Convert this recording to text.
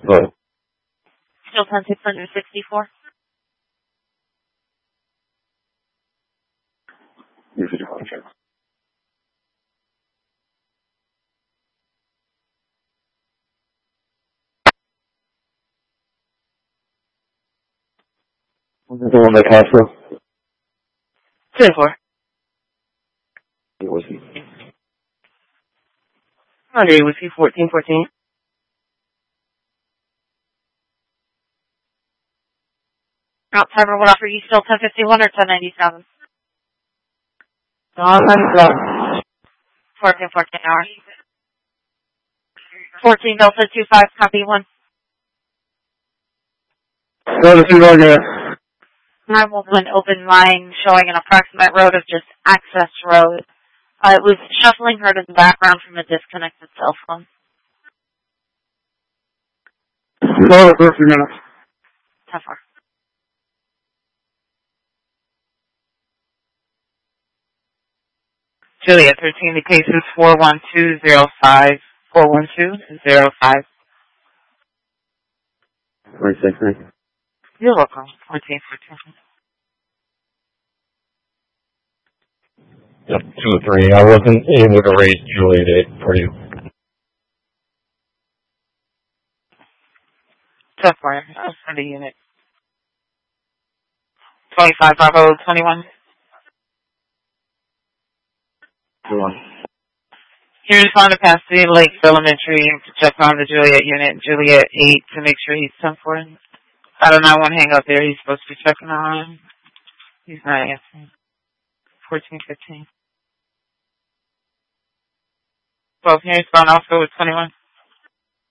But Still 10,664. usage of contract. Was it the one that Costco? 24. It was he. Monday whiskey 1414. Timer, what offer you still 1051 or 1097? 1414 hours. 14 Delta 25 copy 1. Delta 25, yeah. 911 open line showing an approximate road of just access road. It was shuffling heard in the background from a disconnected cell phone. Hold it for a few minutes. 10-4. Juliet 13, the case is 41205. 41205. 26, thank you. You're welcome. 1414. Yep, 2-3. I wasn't able to raise Juliet for you. 10-4. For the unit. 25 Bravo 21. 1. He responded past the Lakes Elementary to check on the Juliet unit, Juliet 8, to make sure he's 10-4. I don't know, one hang up there he's supposed to be checking on. He's not answering. 1415. 12 here, spawn also with 21.